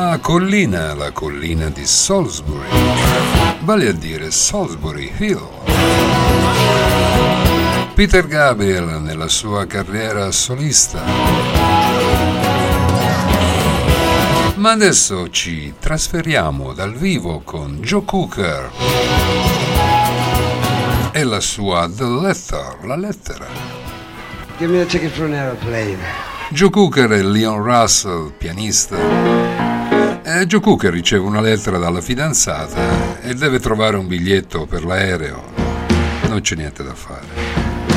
la collina di Salisbury, vale a dire Salisbury Hill. Peter Gabriel nella sua carriera solista. Ma adesso ci trasferiamo dal vivo con Joe Cocker e la sua The Letter, la lettera. Give me a ticket for an aeroplane. Joe Cocker e Leon Russell, pianista. Joe Cocker riceve una lettera dalla fidanzata e deve trovare un biglietto per l'aereo. Non c'è niente da fare.